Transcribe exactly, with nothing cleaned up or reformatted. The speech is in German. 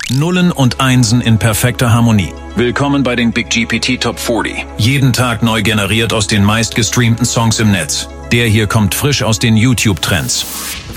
Nullen und Einsen in perfekter Harmonie. Willkommen bei den Big G P T Top vierzig. Jeden Tag neu generiert aus den meistgestreamten Songs im Netz. Der hier kommt frisch aus den YouTube-Trends.